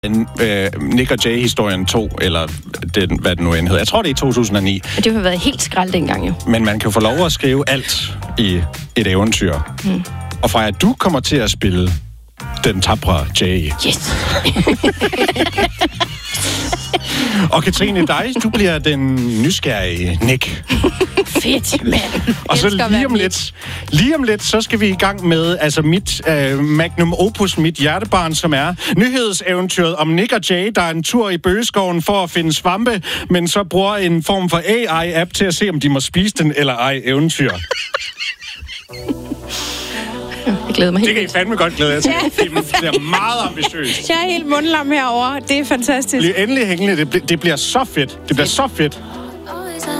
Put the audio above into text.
Nick og Jay-historien 2, eller hvad det nu end hedder. Jeg tror, det er i 2009. Men det har været helt skrald dengang jo. Men man kan jo få lov at skrive alt i et eventyr. Og Freja, du kommer til at spille den tapre Jay. Yes! Og Katrine, du bliver den nysgerrige Nick. Fedt, mand. Og så lige om lidt, så skal vi i gang med altså mit magnum opus, mit hjertebarn, som er nyhedseventyret om Nick og Jay, der er en tur i bøgeskoven for at finde svampe, men så bruger en form for AI-app til at se, om de må spise den eller ej eventyr. Jeg glæder mig helt. Det kan I fandme godt glæde jer til. Det er meget ambitiøst. Jeg er helt mundlam herovre. Det er fantastisk. Bliv endelig hængende. Det bliver så fedt. Det bliver så fedt.